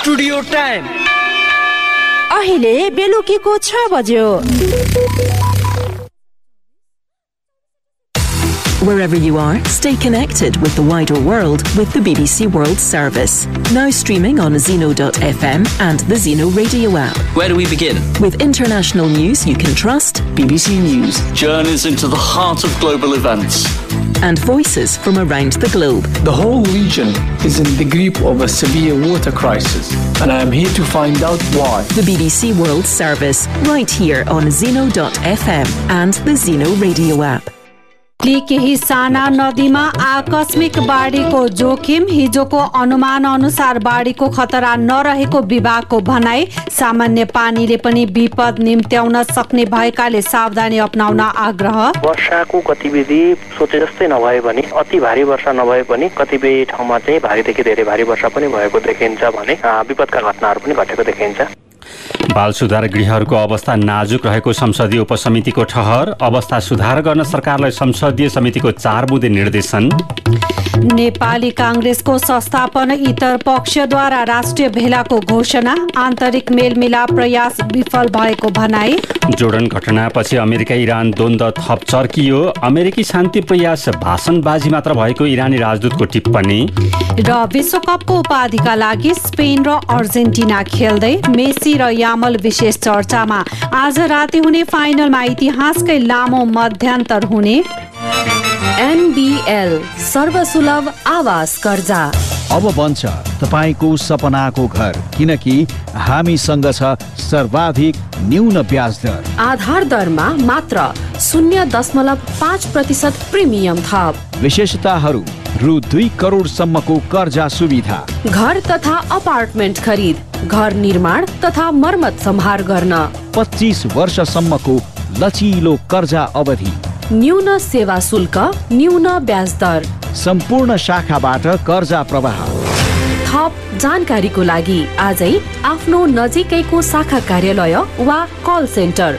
Studio time अहिले बेलुकीको 6 बज्यो। Wherever you are, stay connected with the wider world with the BBC World Service. Now streaming on Zeno.fm and the Zeno radio app. Where do we begin? With international news you can trust, BBC News. Journeys into the heart of global events. And voices from around the globe. The whole region is in the grip of a severe water crisis, and I am here to find out why. The BBC World Service, right here on Zeno.fm and the Zeno radio app. केही साना नदीमा आकस्मिक बाढीको जोखिम। हिजोको अनुमान अनुसार बाढीको खतरा नरहेको विभागको भनाई। सामान्य पानीले पनि विपद निम्त्याउन सक्ने भएकाले सावधानी अपनाउन आग्रह। वर्षाको गतिविधि सोचे जस्तै नभए पनि अति भारी वर्षा नभए पनि कतिपय ठाउँमा चाहिँ भारीदेखि धेरै भारी वर्षा पनि भएको देखिन्छ भने विपदका घटनाहरू पनि घटेको देखिन्छ। बाल सुधार गृहहरूको अवस्था नाजुक रहेको संसदीय उपसमितिको ठहर। अवस्था सुधार गर्न सरकारलाई संसदीय समितिको 4 बुँदे निर्देशन। नेपाली कांग्रेसको संस्थापन इतर पक्षद्वारा राष्ट्रिय भेलाको घोषणा। आन्तरिक मेलमिलाप प्रयास विफल भएको भनाई। जोर्डन घटनापछि अमेरिका इरान द्वन्द्व थप चर्कियो। अमेरिकी शान्ति प्रयास भाषणबाजी मात्र भएको इरानी राजदूतको टिप्पणी। र विश्वकपको उपाधिका लागि स्पेन र अर्जेन्टिना खेल्दै। मेसी र यामल विशेष चर्चामा। आज राति हुने फाइनलमा इतिहासकै लामो मध्यान्तर हुने। NBL सर्वसुलभ आवास कर्जा। अब बन्छ तपाईको सपनाको घर, किनकि हामीसँग छ सर्वाधिक न्यून ब्याज दर। आधार दरमा मात्र 0.5% प्रिमियम थप। विशेषताहरू रु 2 करोड सम्मको कर्जा सुविधा। घर तथा अपार्टमेन्ट खरिद, घर निर्माण तथा मर्मत सम्हार गर्न। 25 वर्षसम्मको लचिलो कर्जा अवधि। न्यून सेवा शुल्क, न्यून ब्याज दर। सम्पूर्ण शाखाबाट कर्जा प्रवाह। थप जानकारीको लागि आजै आफ्नो नजिकैको शाखा कार्यालय वा कल सेन्टर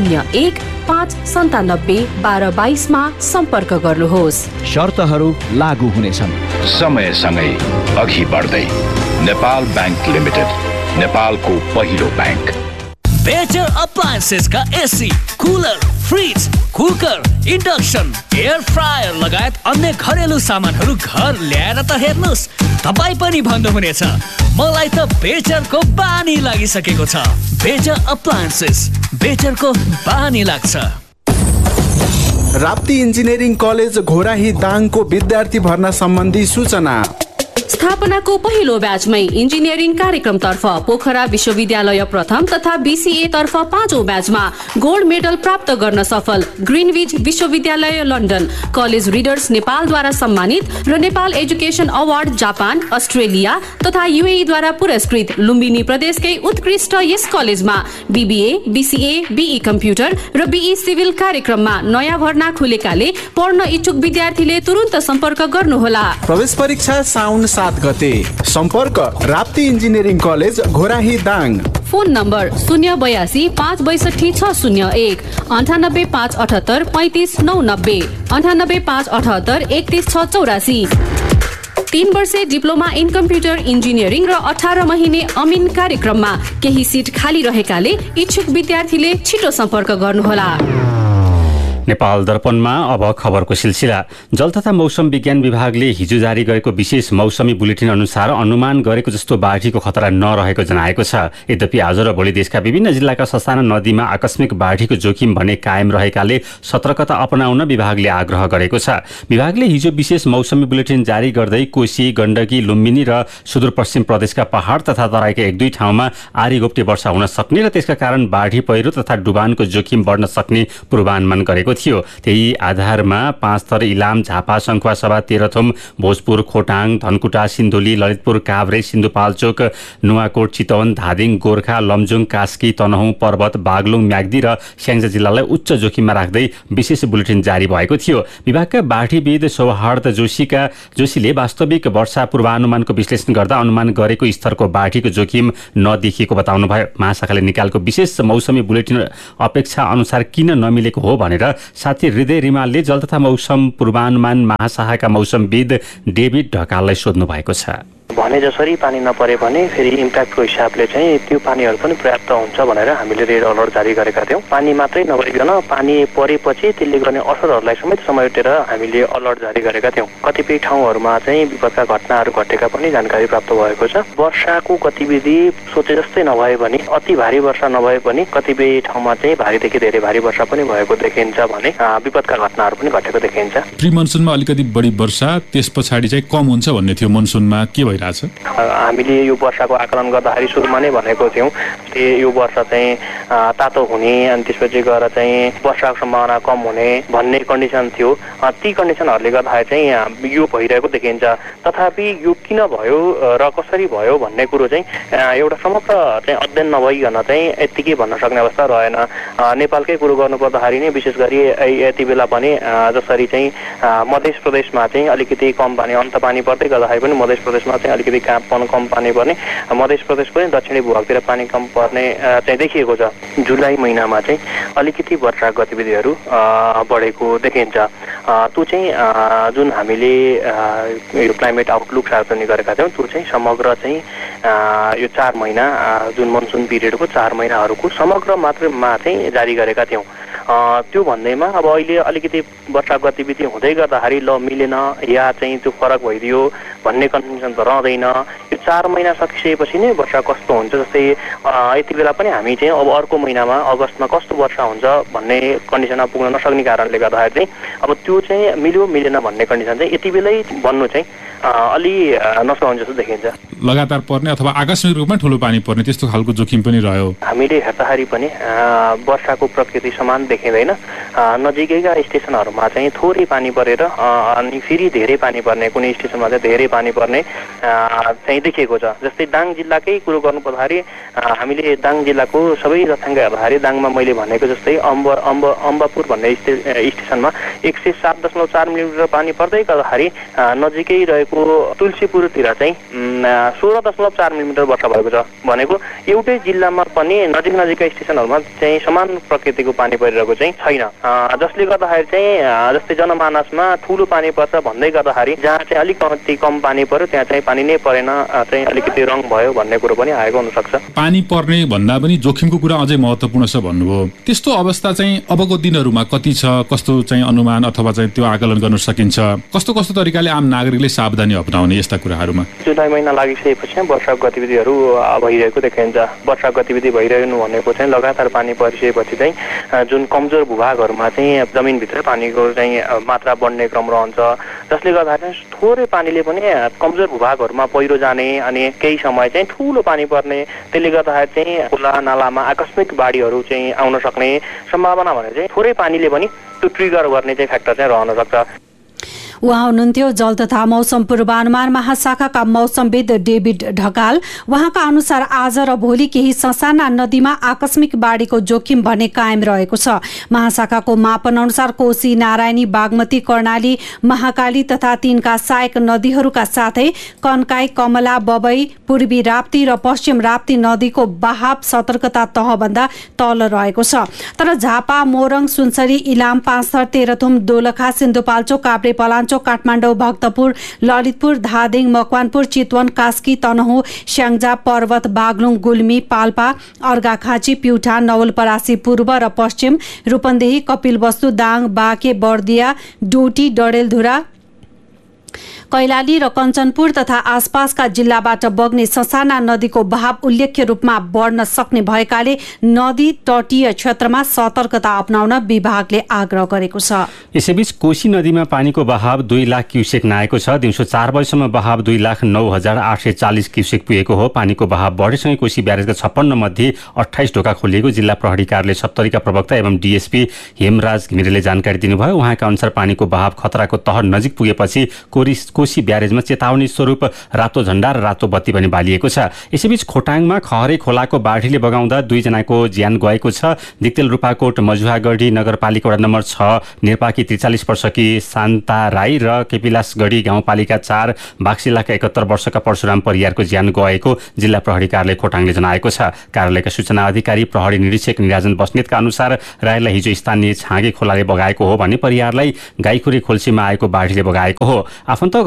01-597-1222 मा सम्पर्क गर्नुहोस्। शर्तहरू लागू हुनेछन्। समयसँगै अघि बढ्दै नेपाल बैंक लिमिटेड, नेपालको पहिलो बैंक। बेटर अप्लायन्सेस का AC, cooler, fridge, cooker, induction, air fryer लगायत अन्य घरेलु सामानहरू घर ल्याएर त हेर्नुस्, तपाईँ पनि भन्नुहुनेछ मलाई त बेटरको बानी लागिसकेको छ। बेटर अप्लायन्सेस, बेटरको बानी लाग्छ। राप्ती इन्जिनियरिङ कलेज घोराही दाङको विद्यार्थी भर्ना सम्बन्धी सूचना। स्थापनाको पहिलो ब्याचमै इन्जिनियरिङ कार्यक्रमतर्फ पोखरा विश्वविद्यालय प्रथम तथा BCA तर्फ 5औं ब्याचमा गोल्ड मेडल प्राप्त गर्न सफल ग्रिनविच विश्वविद्यालय लन्डन, कलेज रिडर्स नेपालद्वारा सम्मानित र Nepal education award Japan, Australia तथा UAE द्वारा पुरस्कृत लुम्बिनी प्रदेशकै उत्कृष्ट यस कलेजमा BBA, BCA, BE कम्प्युटर र BE सिभिल कार्यक्रममा नयाँ भर्ना खुलेकाले पढ्न इच्छुक विद्यार्थीले तुरुन्त सम्पर्क गर्नुहोला। प्रवेश परीक्षा साउन 7 गते। सम्पर्क Rapti engineering college Ghorahi Dang. Phone number 082-562-601, 98-578-35-990, 98-578-31684। 3 वर्षे डिप्लोमा इन कम्प्युटर इन्जिनियरिङ र 18 महिने अमिन कार्यक्रममा केही सिट खाली रहेकाले इच्छुक विद्यार्थीले छिटो सम्पर्क गर्नुहोला। नेपाल दर्पणमा अब खबरको सिलसिला। जल तथा मौसम विज्ञान विभागले हिजो जारी गरेको विशेष मौसमी बुलेटिन अनुसार अनुमान गरेको जस्तो बाढीको खतरा नरहेको जनाएको छ। यद्यपि आज र भोलि देशका विभिन्न जिल्लाका ससाना नदीमा आकस्मिक बाढीको जोखिम भने कायम रहेकाले सतर्कता अपनाउन विभागले आग्रह गरेको छ। विभागले हिजो विशेष मौसमी बुलेटिन जारी गर्दै कोशी, गण्डकी, लुम्बिनी र सुदूरपश्चिम प्रदेशका पहाड तथा तराईका 1-2 ठाउँमा आरीघोप्टे वर्षा हुन सक्ने र त्यसका कारण बाढी पहिरो तथा डुबानको जोखिम बढ्न सक्ने पूर्वानुमान गरेको थियो। त्यही आधारमा 5 थर इलाम, झापा, सङ्खुवासभा, तेह्रथुम, भोजपुर, खोटाङ, धनकुटा, सिन्धुली, ललितपुर, काभ्रे, सिन्धुपाल्चोक, नुवाकोट, चितवन, धादिङ, गोर्खा, लमजुङ, कास्की, तनहुँ, पर्वत, बागलुङ, म्याग्दी र स्याङ्जा जिल्लालाई उच्च जोखिममा राख्दै विशेष बुलेटिन जारी भएको थियो। विभागका बाढीविद सौहार्द जोशीले वास्तविक वर्षा पूर्वानुमानको विश्लेषण गर्दा अनुमान गरेको स्तरको बाढीको जोखिम नदेखिएको बताउनुभयो। महाशाखाले निकालेको विशेष मौसमी बुलेटिन अपेक्षा अनुसार किन नमिलेको हो भनेर साथी हृदय रिमालले जल तथा मौसम पूर्वानुमान महाशाखाका मौसमविद डेभिड ढकाललाई सोध्नु भएको छ। भने जसरी पानी नपरे भने फेरि इम्प्याक्टको हिसाबले चाहिँ त्यो पानीहरू पनि पर्याप्त हुन्छ भनेर हामीले रेड अलर्ट जारी गरेका थियौँ। पानी मात्रै नभइकन पानी परेपछि त्यसले गर्ने असरहरूलाई समेत समेटेर हामीले अलर्ट जारी गरेका थियौँ। कतिपय ठाउँहरूमा चाहिँ विपदका घटनाहरू घटेका पनि जानकारी प्राप्त भएको छ। वर्षाको गतिविधि सोचे जस्तै नभए पनि अति भारी वर्षा नभए पनि कतिपय ठाउँमा चाहिँ भारीदेखि धेरै भारी वर्षा पनि भएको देखिन्छ भने विपदका घटनाहरू पनि घटेको देखिन्छ। प्री मनसुनमा अलिकति बढी वर्षा त्यस पछाडि चाहिँ कम हुन्छ भन्ने थियो, मनसुनमा के भइरहेछ? हामीले यो वर्षाको आकलन गर्दाखेरि सुरुमा नै भनेको थियौँ यो वर्षा चाहिँ तातो हुने अनि त्यसपछि गएर चाहिँ वर्षाको सम्भावना कम हुने भन्ने कन्डिसन थियो। ती कन्डिसनहरूले गर्दाखेरि चाहिँ यो भइरहेको देखिन्छ। तथापि यो किन भयो र कसरी भयो भन्ने कुरो चाहिँ एउटा समग्र चाहिँ अध्ययन नभइकन चाहिँ यत्तिकै भन्न सक्ने अवस्था रहेन। नेपालकै कुरो गर्नुपर्दाखेरि नै विशेष गरी यति बेला पनि जसरी चाहिँ मध्य प्रदेशमा चाहिँ अलिकति कम पानी अन्त पानी पर्दै गर्दाखेरि पनि मध्य प्रदेशमा चाहिँ अलिकति कम पानी पर्ने, मध्य प्रदेशको पनि दक्षिणी भूभागतिर पानी कम पर्ने चाहिँ देखिएको छ। जुलाई महिनामा चाहिँ अलिकति वर्षा गतिविधिहरू बढेको देखिन्छ। त्यो चाहिँ जुन हामीले यो क्लाइमेट आउटलुक सार्वजनिक गरेका थियौँ त्यो चाहिँ समग्र चाहिँ यो 4 महिना जुन मनसुन पिरियडको 4 महिनाहरूको समग्र मात्रमा चाहिँ जारी गरेका थियौँ। त्यो भन्दैमा अब अहिले अलिकति वर्षा गतिविधि हुँदै गर्दाखेरि ल मिलेन या चाहिँ त्यो फरक भइदियो भन्ने कन्डिसन त रहँदैन। यो 4 महिना सकिसकेपछि नै वर्षा कस्तो हुन्छ, जस्तै यति बेला पनि हामी चाहिँ अब अर्को महिनामा अगस्तमा कस्तो वर्षा हुन्छ भन्ने कन्डिसनमा पुग्न नसक्ने कारणले गर्दाखेरि चाहिँ अब त्यो चाहिँ मिल्यो मिलेन भन्ने कन्डिसन चाहिँ यति बेलै भन्नु चाहिँ अलि नसकिन्छ जस्तो देखिन्छ। लगातार पर्ने अथवा आकस्मिक रूपमा ठुलो पानी पर्ने त्यस्तो खालको जोखिम पनि रह्यो। हामीले हेर्दाखेरि पनि वर्षाको प्रकृति समान देखिँदैन। नजिकैका स्टेसनहरूमा चाहिँ थोरै पानी परेर अनि फेरि धेरै पानी पर्ने, कुनै स्टेसनमा चाहिँ धेरै पानी पर्ने चाहिँ देखिएको छ। जस्तै दाङ जिल्लाकै कुरो गर्नुपर्दाखेरि हामीले दाङ जिल्लाको सबै तथ्याङ्क हेर्दाखेरि दाङमा मैले भनेको जस्तै अम्बापुर भन्ने स्टेसनमा 107.4 मिलिमिटर पानी पर्दै गर्दाखेरि नजिकै रहेको तुलसीपुरतिर चाहिँ 16.4 मिलिमिटर वर्षा भएको छ। भनेको एउटै जिल्लामा पनि नजिकका स्टेसनहरूमा चाहिँ समान प्रकृतिको पानी परिरहेको चाहिँ छैन, जसले गर्दाखेरि चाहिँ जस्तै जनमानसमा ठुलो पानी पर्छ भन्दै गर्दाखेरि जहाँ चाहिँ अलिक कम पानी पर्यो त्यहाँ चाहिँ पानी नै परेन, चाहिँ अलिकति रङ भयो भन्ने कुरो पनि आएको हुनसक्छ। पानी पर्ने भन्दा पनि जोखिमको कुरा अझै महत्त्वपूर्ण छ भन्नुभयो। त्यस्तो अवस्था चाहिँ अबको दिनहरूमा कति छ, कस्तो चाहिँ अनुमान अथवा चाहिँ त्यो आकलन गर्न सकिन्छ? कस्तो तरिकाले आम नागरिकले सावधानी अपनाउने यस्ता कुराहरूमा? जुलाई महिना लागिसकेपछि वर्षा गतिविधिहरू भइरहेको देखिन्छ। वर्षा गतिविधि भइरहनु भनेको चाहिँ लगातार पानी परिसकेपछि चाहिँ जुन कमजोर भूभागहरूमा चाहिँ जमिनभित्र पानीको चाहिँ मात्रा बढ्ने क्रम रहन्छ, जसले गर्दाखेरि थोरै पानीले पनि कमजोर भूभागहरूमा पहिरो जाने अनि केही समय चाहिँ ठुलो पानी पर्ने, त्यसले गर्दाखेरि चाहिँ खोला नालामा आकस्मिक बाढीहरू चाहिँ आउन सक्ने सम्भावना भनेर चाहिँ थोरै पानीले पनि त्यो ट्रिगर गर्ने चाहिँ फ्याक्टर चाहिँ रहन सक्छ। उहाँ हुनुहुन्थ्यो जल तथा मौसम पूर्वानुमान महाशाखाका मौसमविद डेभिड ढकाल। उहाँका अनुसार आज र भोलि केही ससाना नदीमा आकस्मिक बाढीको जोखिम भने कायम रहेको छ। महाशाखाको मापन अनुसार कोशी, नारायणी, बागमती, कर्णाली, महाकाली तथा तिनका सहायक नदीहरूका साथै कन्काई, कमला, बबई, पूर्वी राप्ती र पश्चिम राप्ती नदीको बहाव सतर्कता तहभन्दा तल रहेको छ। तर झापा, मोरङ, सुनसरी, इलाम, पाँचथर, तेह्रथुम, दोलखा, सिन्धुपाल्चोक, काभ्रे, पलाञ्चोक, काठमाडौँ, भक्तपुर, ललितपुर, धादिङ, मकवानपुर, चितवन, कास्की, तनहुँ, स्याङ्जा, पर्वत, बागलुङ, गुल्मी, पाल्पा, अर्घाखाँची, प्युठान, नवलपरासी पूर्व र पश्चिम, रूपन्देही, कपिलवस्तु, दाङ, बाँके, बर्दिया, डोटी, डडेलधुरा, कैलाली र कञ्चनपुर तथा आसपासका जिल्लाबाट बग्ने ससाना नदीको बहाव उल्लेख्य रूपमा बढ्न सक्ने भएकाले नदी तटीय क्षेत्रमा सतर्कता अपनाउन विभागले आग्रह गरेको छ। यसैबीच कोशी नदीमा पानीको बहाव 2 लाख क्युसेक नागेको छ। दिउँसो 4 बजेसम्म बहाव 2,09,840 क्युसेक पुगेको हो। पानीको बहाव बढेसँगै कोशी ब्यारेजका 56 मध्ये 28 ढोका खोलिएको जिल्ला प्रहरी कार्यालय सप्तरीका प्रवक्ता एवं डीएसपी हेमराज घिमिरेले जानकारी दिनुभयो। उहाँका अनुसार पानीको बहाव खतराको तह नजिक पुगेपछि कोशी ब्यारेजमा चेतावनी स्वरूप रातो झण्डा र रातो बत्ती पनि बालिएको छ। यसैबीच खोटाङमा खहरे खोलाको बाढीले बगाउँदा 2 जनाको ज्यान गएको छ। दिक्तेल रूपाकोट मजुवागढी नगरपालिका वडा नम्बर 6 निर्पाकी 43 वर्षकी शान्ता राई र केपिलासगढी गाउँपालिका 4 बाक्सिलाका 71 वर्षका परशुराम परियारको ज्यान गएको जिल्ला प्रहरी कार्यालय खोटाङले जनाएको छ। कार्यालयका सूचना अधिकारी प्रहरी निरीक्षक निराजन बस्नेतका अनुसार राईलाई हिजो स्थानीय छाँगे खोलाले बगाएको हो भने परियारलाई गाईखुरी खोल्सीमा आएको बाढीले बगाएको हो। आफन्त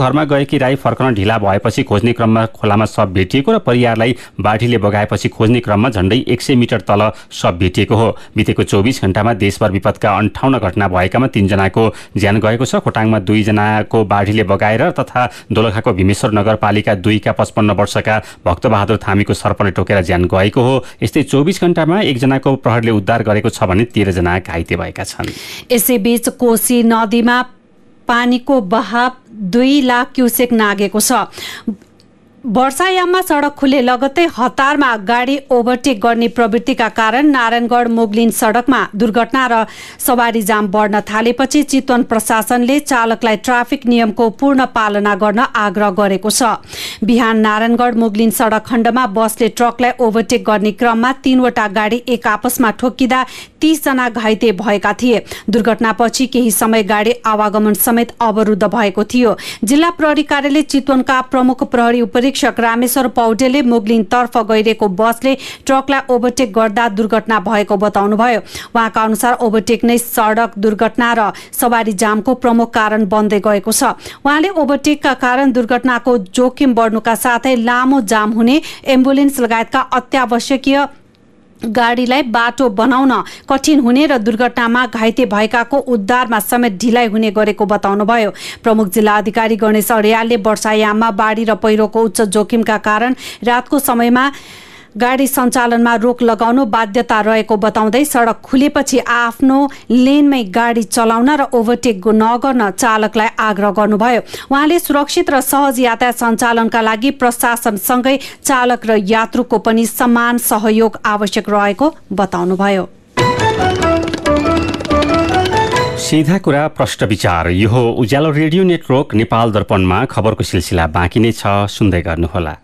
घरमा गएकी राई फर्कन ढिला भएपछि खोज्ने क्रममा खोलामा शव भेटिएको र परिवारलाई बाढीले बगाएपछि खोज्ने क्रममा झण्डै 100 मिटर तल शव भेटिएको हो। बितेको 24 घण्टामा देशभर विपदका 58 घटना भएकामा 3 जनाको ज्यान गएको छ। खोटाङमा 2 जनाको बाढीले बगाएर तथा दोलखाको भीमेश्वर नगरपालिका 2 का 55 वर्षका भक्तबहादुर थामीको सर्पले टोकेर ज्यान गएको हो। यस्तै 24 घण्टामा 1 जनाको प्रहरीले उद्धार गरेको छ भने 13 जना घाइते भएका छन्। यसैबीच कोशी नदीमा पानीको बहाव 2 लाख क्युसेक नागेको छ। वर्षायाममा सडक खुले लगत्तै हतारमा गाडी ओभरटेक गर्ने प्रवृत्तिका कारण नारायणगढ मोगलिन सडकमा दुर्घटना र सवारी जाम बढ्न थालेपछि चितवन प्रशासनले चालकलाई ट्राफिक नियमको पूर्ण पालना गर्न आग्रह गरेको छ। बिहान नारायणगढ मोगलिन सडक खण्डमा बसले ट्रकलाई ओभरटेक गर्ने क्रममा 3 वटा गाडी एक आपसमा ठोकिँदा 30 जना घाइते भएका थिए। दुर्घटनापछि केही समय गाडी आवागमन समेत अवरुद्ध भएको थियो। जिल्ला प्रहरी कार्यालय चितवनका प्रमुख प्रहरी उपरीक्षक रामेश्वर पौडेलले मोगलिनतर्फ गइरहेको बसले ट्रकलाई ओभरटेक गर्दा दुर्घटना भएको बताउनुभयो। उहाँका अनुसार ओभरटेक नै सडक दुर्घटना र सवारी जामको प्रमुख कारण बन्दै गएको छ। उहाँले ओभरटेकका कारण दुर्घटनाको जोखिम बढ्नुका साथै लामो जाम हुने, एम्बुलेन्स लगायतका अत्यावश्यकीय गाडीलाई बाटो बनाउन कठिन हुने र दुर्घटनामा घाइते भएकाको उद्धारमा समेत ढिलाइ हुने गरेको बताउनुभयो। प्रमुख जिल्ला अधिकारी गणेश अर्यालले वर्षायाममा बाढी र पहिरोको उच्च जोखिमका कारण रातको समयमा गाडी सञ्चालनमा रोक लगाउनु बाध्यता रहेको बताउँदै सडक खुलेपछि आफ्नो लेनमै गाडी चलाउन र ओभरटेक नगर्न चालकलाई आग्रह गर्नुभयो। उहाँले सुरक्षित र सहज यातायात सञ्चालनका लागि प्रशासनसँगै चालक र यात्रुको पनि समान सहयोग आवश्यक रहेको बताउनुभयो। सीधा कुरा प्रश्न विचार, यो हो उज्यालो रेडियो नेटवर्क नेपाल दर्पणमा खबरको सिलसिला बाँकी नै छ, सुन्दै गर्नुहोला।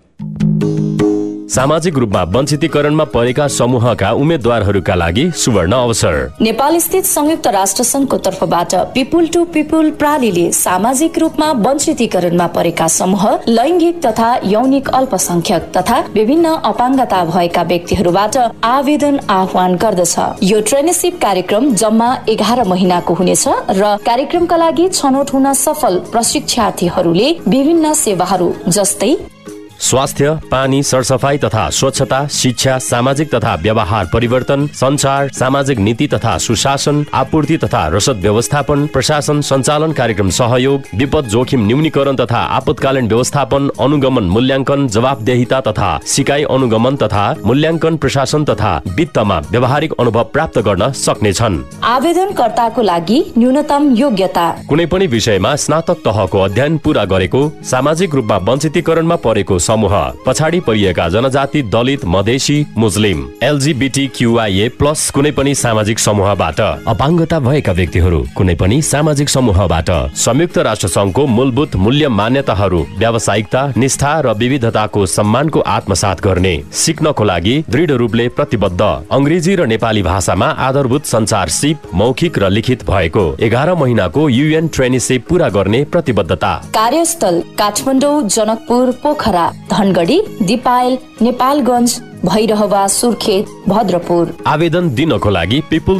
सामाजिक रूपमा वञ्चितीकरणमा परेका समूहका उम्मेद्वारहरूका लागि सुवर्ण अवसर। नेपाल स्थित संयुक्त राष्ट्र संघको तर्फबाट पिपुल टु पिपुल प्रणालीले सामाजिक रूपमा वञ्चितीकरणमा परेका समूह, लैङ्गिक तथा यौनिक अल्पसंख्यक तथा विभिन्न अपाङ्गता भएका व्यक्तिहरूबाट आवेदन आह्वान गर्दछ। यो ट्रेनिसिप कार्यक्रम जम्मा 11 महिनाको हुनेछ र कार्यक्रमका लागि छनौट हुन सफल प्रशिक्षार्थीहरूले विभिन्न सेवाहरू जस्तै स्वास्थ्य, पानी, सरसफाई तथा स्वच्छता, शिक्षा, सामाजिक तथा व्यवहार परिवर्तन, संचार, सामाजिक नीति तथा सुशासन, आपूर्ति तथा रसद व्यवस्थापन, प्रशासन सञ्चालन कार्यक्रम सहयोग, विपद जोखिम न्यूनीकरण तथा आपतकालीन व्यवस्थापन, अनुगमन मूल्याङ्कन, जवाफदेहिता तथा सिकाइ अनुगमन तथा मूल्याङ्कन, प्रशासन तथा वित्तमा व्यावहारिक अनुभव प्राप्त गर्न सक्नेछन्। आवेदनकर्ताको लागि न्यूनतम योग्यता कुनै पनि विषयमा स्नातक तहको अध्ययन पूरा गरेको, सामाजिक रूपमा वञ्चितीकरणमा परेको समूह, पछाडि परिएका जनजाति, दलित, मधेसी, मुस्लिम, LGBTQIA+ कुनै पनि सामाजिक समूहबाट, अपाङ्गता भएका व्यक्तिहरू कुनै पनि सामाजिक समूहबाट, संयुक्त राष्ट्र संघको मूलभूत मूल्य मान्यताहरू, व्यावसायिकता, निष्ठा र विविधताको सम्मानको आत्मसात गर्ने, सिक्नको लागि दृढ रूपले प्रतिबद्ध, अंग्रेजी र नेपाली भाषामा आधारभूत संचार सिप मौखिक र लिखित भएको 11 महिनाको UN ट्रेनिसिप पूरा गर्ने प्रतिबद्धता। कार्यस्थल काठमाडौँ, जनकपुर, पोखरा, धनगढी, दिपायल, नेपालगञ्ज, भैरहवा, सुर्खेत, भद्रपुर। आवेदन दिनको लागि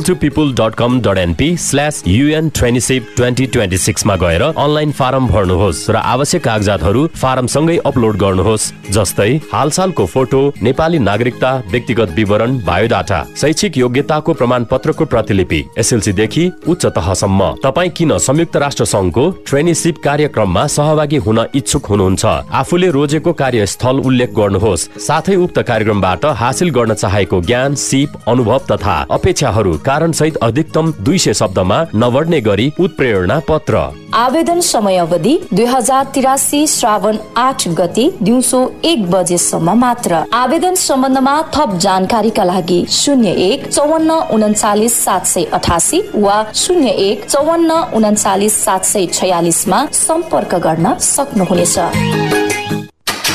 people2people.com.np/UN ट्रेनिसिप 2026 मा गएर अनलाइन फारम भर्नुहोस् र आवश्यक कागजातहरू फारमसँगै अपलोड गर्नुहोस्, जस्तै हालसालको फोटो, नेपाली नागरिकता, व्यक्तिगत विवरण, बायोडाटा, शैक्षिक योग्यताको प्रमाणपत्रको प्रतिलिपि, SLC देखि उच्च तहसम्म। तपाईँ किन संयुक्त राष्ट्र संघको ट्रेनिसिप कार्यक्रममा सहभागी हुन इच्छुक हुनुहुन्छ? आफूले रोजेको कार्यस्थल उल्लेख गर्नुहोस्, साथै उक्त कार्यक्रमबाट हासिल गर्न चाहेको ज्ञान, सिप, अनुभव तथा अपेक्षाहरू कारण सहित अधिकतम 200 शब्दमा नबढ्ने गरी उत्प्रेरणा पत्र। आवेदन समय अवधि 2083 श्रावण 8 गते दिउँसो 1 बजेसम्म मात्र। आवेदन सम्बन्धमा थप जानकारीका लागि 01 54 39 788 वा 01 54 39 746 मा सम्पर्क गर्न सक्नुहुनेछ।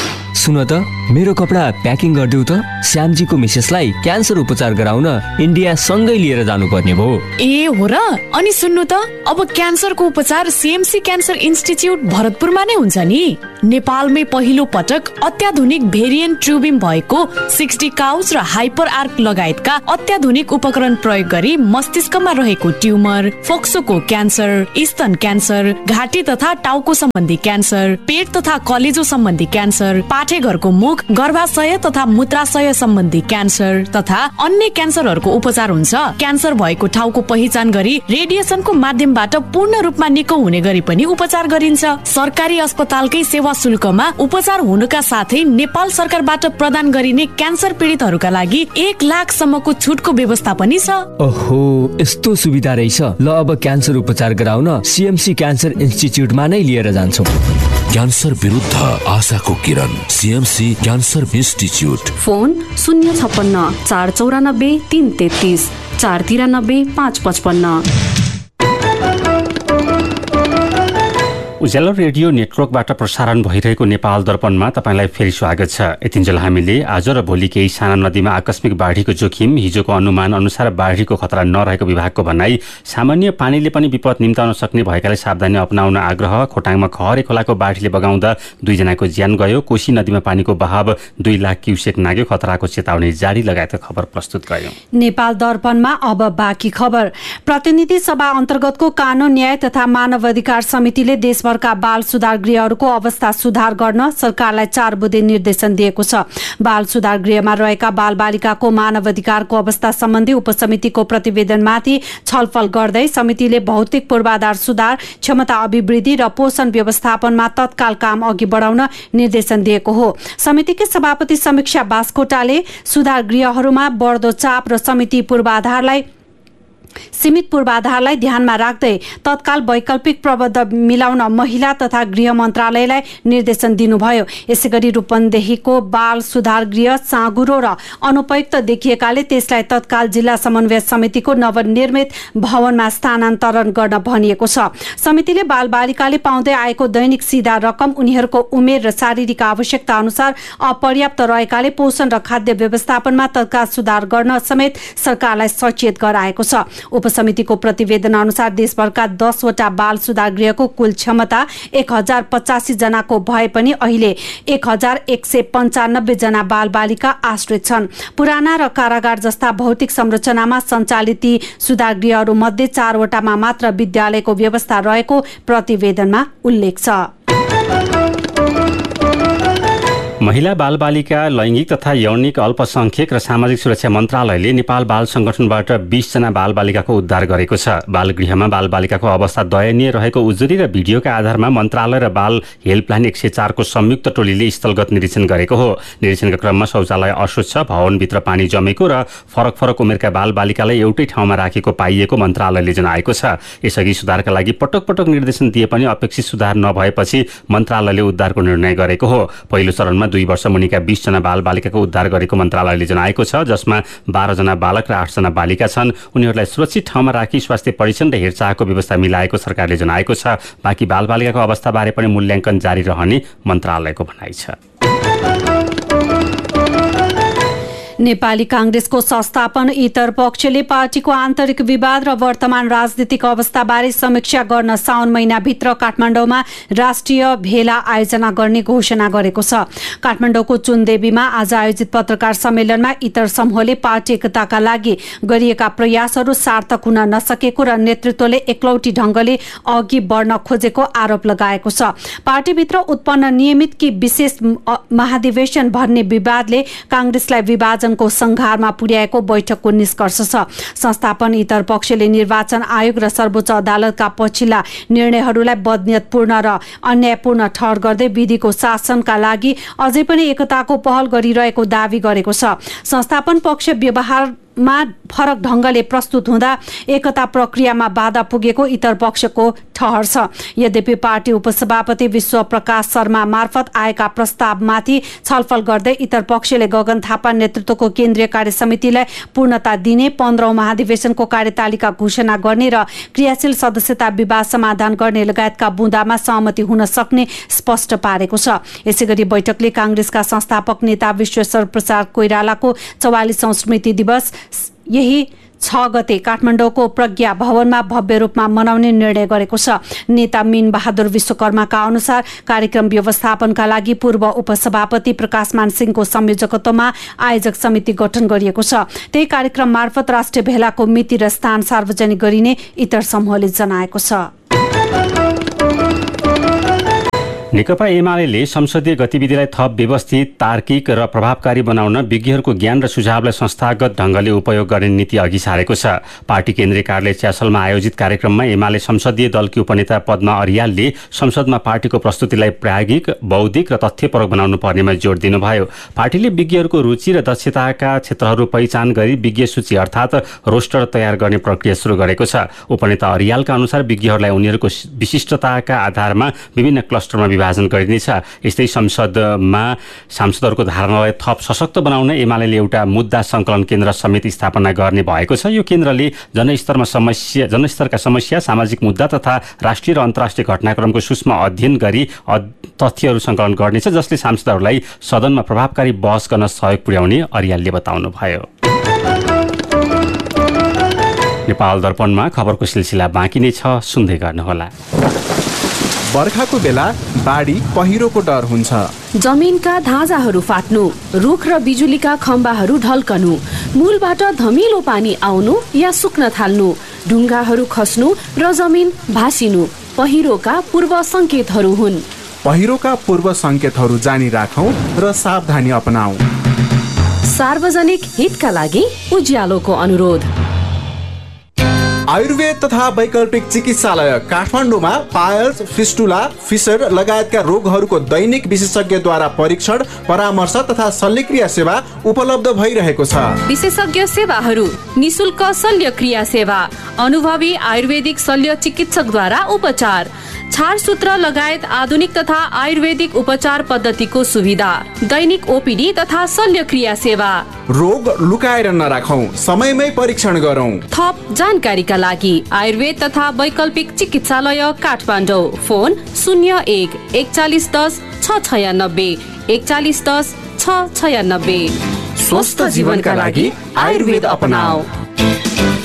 सुन त मेरो कपडा प्याकिङ गरिदेऊ त। श्यामजीको मिसेसलाई क्यान्सर उपचार गराउन इन्डिया सँगै लिएर जानुपर्ने भयो। ए हो र? अनि सुन्नु त, अब क्यान्सरको उपचार सीएमसी क्यान्सर इन्स्टिच्युट भरतपुरमा नै हुन्छ नि। नेपालमै पहिलो पटक अत्याधुनिक भेरिएन्ट ट्युबिम भएको 60 काउज र हाइपर आर्क लगायतका अत्याधुनिक उपकरण प्रयोग गरी मस्तिष्कमा रहेको ट्युमर, फोक्सोको क्यान्सर, स्तन क्यान्सर, घाँटी तथा टाउको सम्बन्धी क्यान्सर, पेट तथा कलेजो सम्बन्धी क्यान्सर, पाठेघरको मुख, गर्भाशय तथा मूत्राशय सम्बन्धी क्यान्सर तथा अन्य क्यान्सरहरूको उपचार हुन्छ। क्यान्सर भएको ठाउँको पहिचान गरी रेडिएसनको माध्यमबाट पूर्ण रूपमा निको हुने गरी पनि उपचार गरिन्छ। सरकारी अस्पतालकै सेवा शुल्कमा उपचार हुनुका साथै नेपाल सरकारबाट प्रदान गरिने क्यान्सर पीडितहरूका लागि 1 लाख सम्मको छुटको व्यवस्था पनि छ। ओहो, यस्तो सुविधा रहेछ। ल अब क्यान्सर उपचार गराउन सीएमसी क्यान्सर इन्स्टिच्युटमा नै लिएर जान्छौँ। क्यान्सर विरुद्ध आशाको किरण, सीएमसी क्यान्सर इन्स्टिच्युट। फोन 056 494 333 493 555। उज्यालो रेडियो नेटवर्कबाट प्रसारण भइरहेको नेपाल दर्पणमा तपाईँलाई फेरि स्वागत छ। यतिन्जेल हामीले आज र भोलि केही साना नदीमा आकस्मिक बाढीको जोखिम, हिजोको अनुमान अनुसार बाढीको खतरा नरहेको विभागको भनाई, सामान्य पानीले पनि विपद निम्ताउन सक्ने भएकाले सावधानी अपनाउन आग्रह, खोटाङमा खहरे खोलाको बाढीले बगाउँदा 2 जनाको ज्यान गयो, कोशी नदीमा पानीको बहाव 2 लाख क्युसेक नाग्यो, खतराको चेतावनी जारी लगायतका खबर प्रस्तुत गर्यौं। नेपाल दर्पणमा अब बाँकी खबर। प्रतिनिधि सभा अन्तर्गतको कानून, न्याय तथा मानव अधिकार समितिले देशभरका बाल सुधार गृहहरूको अवस्था सुधार गर्न सरकारलाई 4 बुँदे निर्देशन दिएको छ। बाल सुधार गृहमा रहेका बालबालिकाको मानव अधिकारको अवस्था सम्बन्धी उपसमितिको प्रतिवेदनमाथि छलफल गर्दै समितिले भौतिक पूर्वाधार सुधार, क्षमता अभिवृद्धि र पोषण व्यवस्थापनमा तत्काल काम अघि बढाउन निर्देशन दिएको हो। समितिका सभापति समीक्षा बास्कोटाले सुधार गृहहरूमा बढ्दो चाप र सीमित पूर्वाधारलाई ध्यानमा राख्दै तत्काल वैकल्पिक प्रबन्ध मिलाउन महिला तथा गृह मन्त्रालयलाई निर्देशन दिनुभयो। यसैगरी रूपन्देहीको बाल सुधार गृह साँगुरो र अनुपयुक्त देखिएकाले त्यसलाई तत्काल जिल्ला समन्वय समितिको नवनिर्मित भवनमा स्थानान्तरण गर्न भनिएको छ। समितिले बालबालिकाले पाउँदै आएको दैनिक सिधा रकम, उनीहरूको उमेर र शारीरिक आवश्यकता अनुसार अपर्याप्त रहेकाले पोषण र खाद्य व्यवस्थापनमा तत्काल सुधार गर्न समेत सरकारलाई सचेत गराएको छ। उपसमितिको प्रतिवेदन अनुसार देशभरका 10 वटा बाल सुधार गृहको कुल क्षमता 1085 जनाको भए पनि अहिले 1195 जना बालबालिका आश्रित छन्। पुराना र कारागार जस्ता भौतिक संरचनामा सञ्चालित ती सुधार गृहहरू मध्ये 4 वटामा मात्र विद्यालयको व्यवस्था रहेको प्रतिवेदनमा उल्लेख छ। महिला बालबालिका, लैङ्गिक तथा यौनिक अल्पसंख्यक र सामाजिक सुरक्षा मन्त्रालयले नेपाल बाल संगठनबाट 20 जना बालबालिकाको उद्धार गरेको छ। बालगृहमा बालबालिकाको अवस्था दयनीय रहेको उजुरी र भिडियोका आधारमा मन्त्रालय र बाल हेल्पलाइन 104 को संयुक्त टोलीले स्थलगत निरीक्षण गरेको हो। निरीक्षणका क्रममा शौचालय अस्वच्छ, भवनभित्र पानी जमेको र फरक फरक उमेरका बालबालिकालाई एउटै ठाउँमा राखेको पाइएको मन्त्रालयले जनाएको छ। यसअघि सुधारका लागि पटक पटक निर्देशन दिए पनि अपेक्षित सुधार नभएपछि मन्त्रालयले उद्धारको निर्णय गरेको हो। पहिलो चरणमा 2 वर्ष मुनिका 20 जना बालबालिकाको उद्धार गरेको मन्त्रालयले जनाएको छ, जसमा 12 जना बालक र 8 जना बालिका छन्। उनीहरूलाई सुरक्षित ठाउँमा राखी स्वास्थ्य परीक्षण र हेरचाहको व्यवस्था मिलाएको सरकारले जनाएको छ। बाँकी बालबालिकाको अवस्थाबारे पनि मूल्याङ्कन जारी रहने मन्त्रालयको भनाइ छ। नेपाली कांग्रेसको संस्थापन इतर पक्षले पार्टीको आन्तरिक विवाद र वर्तमान राजनीतिक अवस्थाबारे समीक्षा गर्न साउन महिनाभित्र काठमाडौँमा राष्ट्रिय भेला आयोजना गर्ने घोषणा गरेको छ। काठमाडौँको चुनदेवीमा आज आयोजित पत्रकार सम्मेलनमा इतर समूहले पार्टी एकताका लागि गरिएका प्रयासहरू सार्थक हुन नसकेको र नेतृत्वले एकलौटी ढंगले अघि बढ्न खोजेको आरोप लगाएको छ। पार्टीभित्र उत्पन्न नियमित कि विशेष महाधिवेशन भर्ने विवादले कांग्रेसलाई विभाजन को संघारमा पुर्याएको बैठकको निष्कर्ष छ। संस्थापन इतर पक्षले निर्वाचन आयोग र सर्वोच्च अदालतका पछिल्ला निर्णयहरूलाई बदनियतपूर्ण र अन्यायपूर्ण ठहर गर्दै विधिको शासनका लागि अझै पनि एकताको पहल गरिरहेको दावी गरेको छ। संस्थापन पक्ष फरक ढङ्गले प्रस्तुत हुँदा एकता प्रक्रियामा बाधा पुगेको इतर पक्षको ठहर छ। यद्यपि पार्टी उपसभापति विश्व प्रकाश शर्मा मार्फत आएका प्रस्तावमाथि छलफल गर्दै इतर पक्षले गगन थापा नेतृत्वको केन्द्रीय कार्य समितिलाई पूर्णता दिने, 15औं महाधिवेशनको कार्यतालिका घोषणा गर्ने र क्रियाशील सदस्यता विवाद समाधान गर्ने लगायतका बुँदामा सहमति हुन सक्ने स्पष्ट पारेको छ। यसैगरी बैठकले कांग्रेसका संस्थापक नेता विश्वेश्वर प्रसाद कोइरालाको 44औं स्मृति दिवस यही 6 गते काठमाडौँको प्रज्ञा भवनमा भव्य रूपमा मनाउने निर्णय गरेको छ। नेता मीन बहादुर विश्वकर्माका अनुसार कार्यक्रम व्यवस्थापनका लागि पूर्व उपसभापति प्रकाशमान सिंहको संयोजकत्वमा आयोजक समिति गठन गरिएको छ। त्यही कार्यक्रम मार्फत राष्ट्रिय भेलाको मिति र स्थान सार्वजनिक गरिने इतर समूहले जनाएको छ। नेकपा एमाले संसदीय गतिविधिलाई थप व्यवस्थित, तार्किक र प्रभावकारी बनाउन विज्ञहरूको ज्ञान र सुझावलाई संस्थागत ढङ्गले उपयोग गर्ने नीति अघि सारेको छ। पार्टी केन्द्रीय कार्यालय च्यासलमा आयोजित कार्यक्रममा एमाले संसदीय दलकी उपनेता पद्मा अर्यालले संसदमा पार्टीको प्रस्तुतिलाई प्रायोगिक, बौद्धिक र तथ्यपरक बनाउनु पर्नेमा जोड दिनुभयो। पार्टीले विज्ञहरूको रुचि र दक्षताका क्षेत्रहरू पहिचान गरी विज्ञ सूची अर्थात् रोस्टर तयार गर्ने प्रक्रिया सुरु गरेको छ। उपनेता अर्यालका अनुसार विज्ञहरूलाई उनीहरूको विशिष्टताका आधारमा विभिन्न क्लस्टरमा विभाजन गरिनेछ। यस्तै संसदमा सांसदहरूको धारणालाई थप सशक्त बनाउन एमाले एउटा मुद्दा सङ्कलन केन्द्र समेत स्थापना गर्ने भएको छ। यो केन्द्रले जनस्तरका समस्या, सामाजिक मुद्दा तथा राष्ट्रिय र अन्तर्राष्ट्रिय घटनाक्रमको सूक्ष्म अध्ययन गरी तथ्यहरू सङ्कलन गर्नेछ, जसले सांसदहरूलाई सदनमा प्रभावकारी बहस गर्न सहयोग पुर्याउने अर्यालले बताउनुभयो। नेपाल दर्पणमा खबरको सिलसिला बाँकी नै छ, सुन्दै गर्नुहोला। बर्खाको बेला बाढी पहिरोको डर हुन्छ। जमिनका धाजाहरू फाट्नु, रुख र बिजुलीका खम्बाहरू ढल्कनु, मूलबाट धमिलो पानी आउनु या सुक्न थाल्नु, ढुङ्गाहरू खस्नु र जमिन भासिनु पहिरोका पूर्व संकेतहरू हुन्। पहिरोका पूर्व संकेतहरू जानी राखौं र सावधानी अपनाऊ। सार्वजनिक हितका लागि उज्यालोको अनुरोध। आयुर्वेद तथा वैकल्पिक चिकित्सालय काठमाडौँमा पायल्स, फिस्टुला, फिसर लगायतका रोगहरूको दैनिक विशेषज्ञद्वारा परीक्षण, परामर्श तथा शल्यक्रिया सेवा उपलब्ध भइरहेको छ। विशेषज्ञ सेवाहरू: निशुल्क शल्यक्रिया सेवा, अनुभवी आयुर्वेदिक शल्य चिकित्सकद्वारा उपचार, छारसूत्र लगायत आधुनिक तथा आयुर्वेदिक उपचार पद्धतिको सुविधा, दैनिक ओपीडी तथा शल्यक्रिया सेवा। रोग लुकाएर नराखौं, समयमै परीक्षण गरौं। थप जानकारीका लागि आयुर्वेद तथा वैकल्पिक चिकित्सालय काठमाडौँ। फोन 01 41 10 696 41 10 696। स्वस्थ जीवनका लागि आयुर्वेद अपनाऊ।